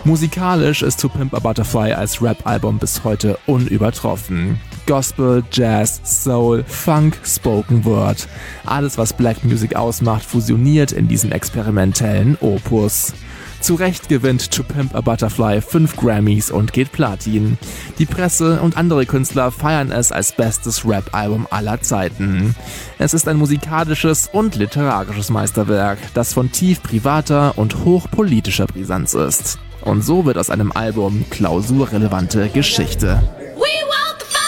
Musikalisch ist To Pimp a Butterfly als Rap-Album bis heute unübertroffen. Gospel, Jazz, Soul, Funk, Spoken Word. Alles, was Black Music ausmacht, fusioniert in diesem experimentellen Opus. Zu Recht gewinnt To Pimp a Butterfly 5 Grammys und geht Platin. Die Presse und andere Künstler feiern es als bestes Rap-Album aller Zeiten. Es ist ein musikalisches und literarisches Meisterwerk, das von tief privater und hochpolitischer Brisanz ist. Und so wird aus einem Album klausurrelevante Geschichte.